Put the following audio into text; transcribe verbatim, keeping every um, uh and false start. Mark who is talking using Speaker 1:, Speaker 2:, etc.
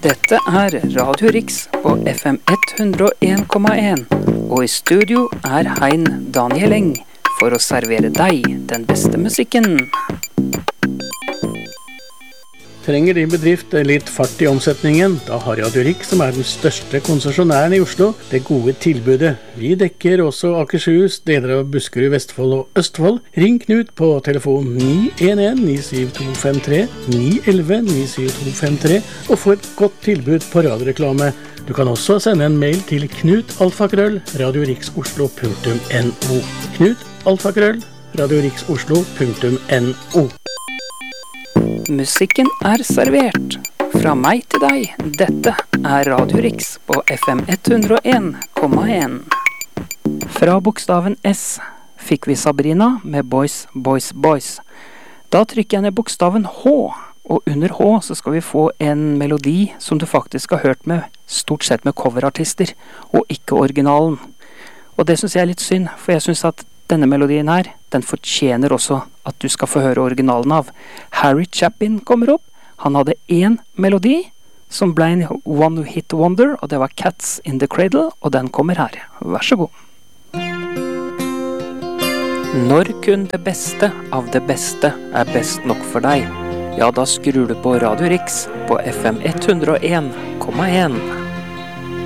Speaker 1: Dette er Radio Riks på F M hundre og en komma en, og i studio er Hein Daniel Eng for å servere deg den beste musikken.
Speaker 2: Trenger din bedrift litt fart i omsetningen? Da har Radio Riks, som er den største konsesjonæren i Oslo, det gode tilbudet. Vi dekker også Akershus, deler av Buskerud, Vestfold og Østfold. Ring Knut på telefon ni en en ni syv to fem tre, ni en en ni syv to fem tre og få et godt tilbud på radioreklame. Du kan også sende en mail til knutalfakrøll radioriksoslo punktum no. Knut alfakrøll radioriksoslo punktum no.
Speaker 1: Musikken er servert. Fra meg til deg, dette er Radio Riks på F M hundre og en komma en. Fra bokstaven S fikk vi Sabrina med Boys, Boys, Boys. Da trykker jeg ned bokstaven H, og under H så skal vi få en melodi som du faktisk har hørt med, stort sett med coverartister, og ikke originalen. Og det synes jeg er litt synd, for jeg synes at denne melodien her, den fortjener også at du skal få høre originalen av. Harry Chapin kommer opp. Han hadde en melodi som ble en one hit wonder, og det var Cats in the Cradle, og den kommer her. Vær så god. Når kun det beste av det beste er best nok for deg, ja, da skrur du på Radio Riks på F M hundre og en komma en.